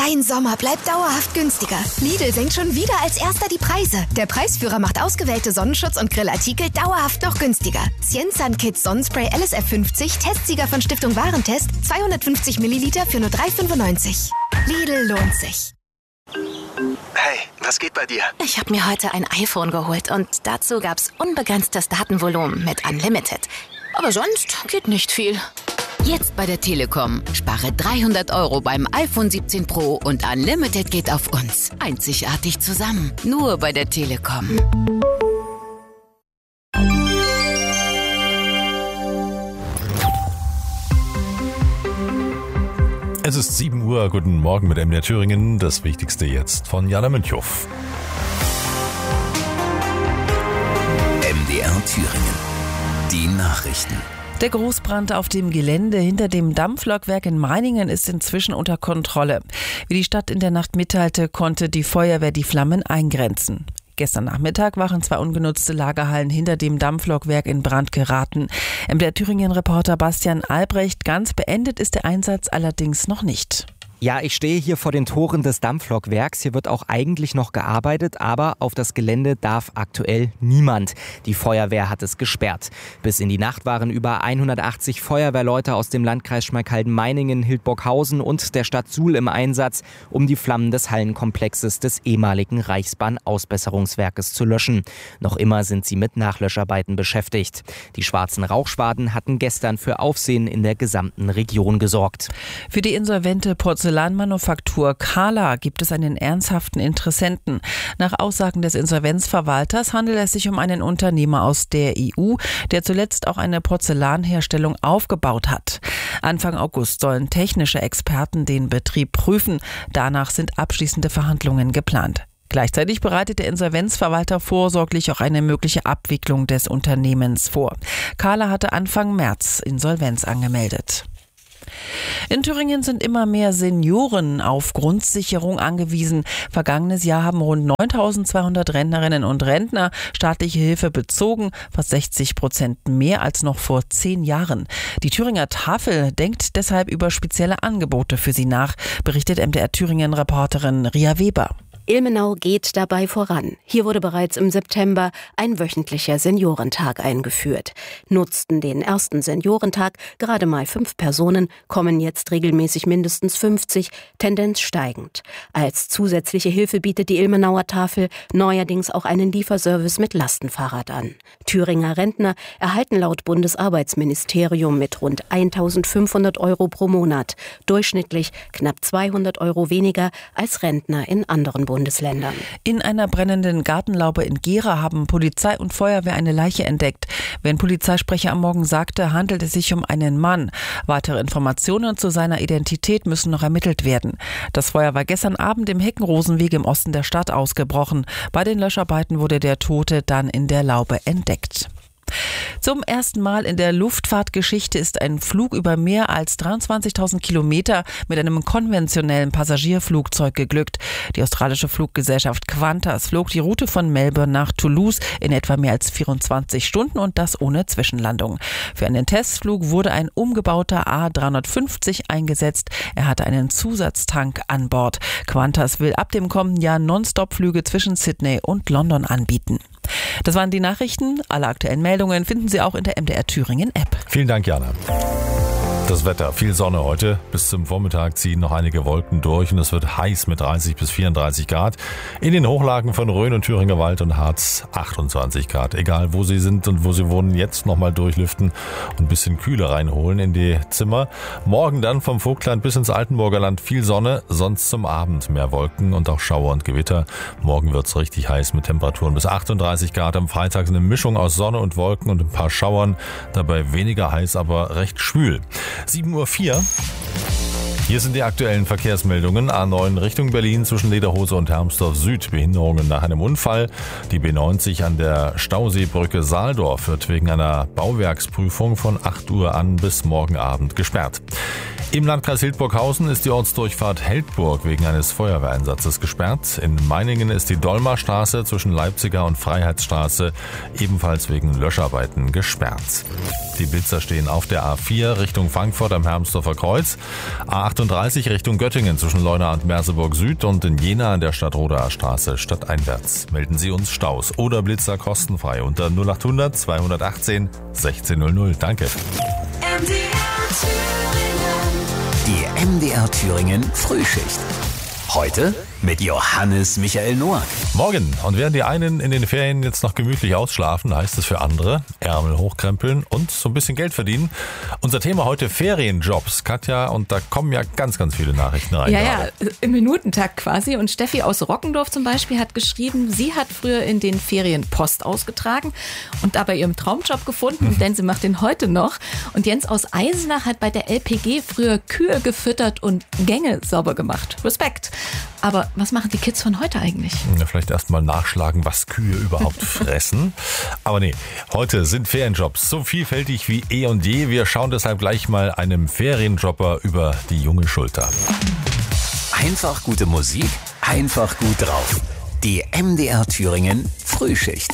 Dein Sommer bleibt dauerhaft günstiger. Lidl senkt schon wieder als erster die Preise. Der Preisführer macht ausgewählte Sonnenschutz- und Grillartikel dauerhaft noch günstiger. Cienzan Kids Sonnenspray LSF 50, Testsieger von Stiftung Warentest, 250 Milliliter für nur 3,95. Lidl lohnt sich. Hey, was geht bei dir? Ich habe mir heute ein iPhone geholt und dazu gab's unbegrenztes Datenvolumen mit Unlimited. Aber sonst geht nicht viel. Jetzt bei der Telekom. Spare 300 € beim iPhone 17 Pro und Unlimited geht auf uns. Einzigartig zusammen. Nur bei der Telekom. Es ist 7 Uhr. Guten Morgen mit MDR Thüringen. Das Wichtigste jetzt von Jana Münchow. MDR Thüringen. Die Nachrichten. Der Großbrand auf dem Gelände hinter dem Dampflokwerk in Meiningen ist inzwischen unter Kontrolle. Wie die Stadt in der Nacht mitteilte, konnte die Feuerwehr die Flammen eingrenzen. Gestern Nachmittag waren 2 ungenutzte Lagerhallen hinter dem Dampflokwerk in Brand geraten. MDR Thüringen-Reporter Bastian Albrecht, ganz beendet ist der Einsatz allerdings noch nicht. Ja, ich stehe hier vor den Toren des Dampflokwerks. Hier wird auch eigentlich noch gearbeitet, aber auf das Gelände darf aktuell niemand. Die Feuerwehr hat es gesperrt. Bis in die Nacht waren über 180 Feuerwehrleute aus dem Landkreis Schmalkalden-Meiningen, Hildburghausen und der Stadt Suhl im Einsatz, um die Flammen des Hallenkomplexes des ehemaligen Reichsbahn-Ausbesserungswerkes zu löschen. Noch immer sind sie mit Nachlöscharbeiten beschäftigt. Die schwarzen Rauchschwaden hatten gestern für Aufsehen in der gesamten Region gesorgt. Für die insolvente Porzellanmanufaktur Kala gibt es einen ernsthaften Interessenten. Nach Aussagen des Insolvenzverwalters handelt es sich um einen Unternehmer aus der EU, der zuletzt auch eine Porzellanherstellung aufgebaut hat. Anfang August sollen technische Experten den Betrieb prüfen. Danach sind abschließende Verhandlungen geplant. Gleichzeitig bereitet der Insolvenzverwalter vorsorglich auch eine mögliche Abwicklung des Unternehmens vor. Kala hatte Anfang März Insolvenz angemeldet. In Thüringen sind immer mehr Senioren auf Grundsicherung angewiesen. Vergangenes Jahr haben rund 9.200 Rentnerinnen und Rentner staatliche Hilfe bezogen, fast 60% mehr als noch vor 10 Jahren. Die Thüringer Tafel denkt deshalb über spezielle Angebote für sie nach, berichtet MDR Thüringen-Reporterin Ria Weber. Ilmenau geht dabei voran. Hier wurde bereits im September ein wöchentlicher Seniorentag eingeführt. Nutzten den ersten Seniorentag gerade mal 5 Personen, kommen jetzt regelmäßig mindestens 50, Tendenz steigend. Als zusätzliche Hilfe bietet die Ilmenauer Tafel neuerdings auch einen Lieferservice mit Lastenfahrrad an. Thüringer Rentner erhalten laut Bundesarbeitsministerium mit rund 1.500 € pro Monat, durchschnittlich knapp 200 € weniger als Rentner in anderen Bundesländern. In einer brennenden Gartenlaube in Gera haben Polizei und Feuerwehr eine Leiche entdeckt. Wie ein Polizeisprecher am Morgen sagte, handelt es sich um einen Mann. Weitere Informationen zu seiner Identität müssen noch ermittelt werden. Das Feuer war gestern Abend im Heckenrosenweg im Osten der Stadt ausgebrochen. Bei den Löscharbeiten wurde der Tote dann in der Laube entdeckt. Zum ersten Mal in der Luftfahrtgeschichte ist ein Flug über mehr als 23.000 Kilometer mit einem konventionellen Passagierflugzeug geglückt. Die australische Fluggesellschaft Qantas flog die Route von Melbourne nach Toulouse in etwa mehr als 24 Stunden und das ohne Zwischenlandung. Für einen Testflug wurde ein umgebauter A350 eingesetzt. Er hatte einen Zusatztank an Bord. Qantas will ab dem kommenden Jahr Nonstop-Flüge zwischen Sydney und London anbieten. Das waren die Nachrichten. Alle aktuellen Meldungen finden Sie auch in der MDR Thüringen App. Vielen Dank, Jana. Das Wetter, viel Sonne heute. Bis zum Vormittag ziehen noch einige Wolken durch und es wird heiß mit 30 bis 34 Grad. In den Hochlagen von Rhön und Thüringer Wald und Harz 28 Grad. Egal wo Sie sind und wo Sie wohnen, jetzt nochmal durchlüften und ein bisschen Kühle reinholen in die Zimmer. Morgen dann vom Vogtland bis ins Altenburger Land viel Sonne, sonst zum Abend mehr Wolken und auch Schauer und Gewitter. Morgen wird's richtig heiß mit Temperaturen bis 38 Grad. Am Freitag eine Mischung aus Sonne und Wolken und ein paar Schauern. Dabei weniger heiß, aber recht schwül. 7:04 Uhr. Hier sind die aktuellen Verkehrsmeldungen. A9 Richtung Berlin zwischen Lederhose und Hermsdorf Süd. Behinderungen nach einem Unfall. Die B90 an der Stauseebrücke Saaldorf wird wegen einer Bauwerksprüfung von 8 Uhr an bis morgen Abend gesperrt. Im Landkreis Hildburghausen ist die Ortsdurchfahrt Heldburg wegen eines Feuerwehreinsatzes gesperrt. In Meiningen ist die Dolmerstraße zwischen Leipziger und Freiheitsstraße ebenfalls wegen Löscharbeiten gesperrt. Die Blitzer stehen auf der A4 Richtung Frankfurt am Hermsdorfer Kreuz, A38 Richtung Göttingen zwischen Leuna und Merseburg Süd und in Jena an der Stadtroder Straße stadteinwärts. Melden Sie uns Staus oder Blitzer kostenfrei unter 0800 218 1600. Danke. Die MDR Thüringen Frühschicht. Heute mit Johannes Michael Noack. Morgen. Und während die einen in den Ferien jetzt noch gemütlich ausschlafen, heißt es für andere Ärmel hochkrempeln und so ein bisschen Geld verdienen. Unser Thema heute Ferienjobs, Katja, und da kommen ja ganz, ganz viele Nachrichten rein. Ja, im Minutentakt quasi. Und Steffi aus Rockendorf zum Beispiel hat geschrieben, sie hat früher in den Ferien Post ausgetragen und dabei ihren Traumjob gefunden, denn sie macht den heute noch. Und Jens aus Eisenach hat bei der LPG früher Kühe gefüttert und Gänge sauber gemacht. Respekt. Aber was machen die Kids von heute eigentlich? Ja, vielleicht erstmal nachschlagen, was Kühe überhaupt fressen. Aber nee, heute sind Ferienjobs so vielfältig wie eh und je. Wir schauen deshalb gleich mal einem Ferienjobber über die junge Schulter. Einfach gute Musik, einfach gut drauf. Die MDR Thüringen Frühschicht.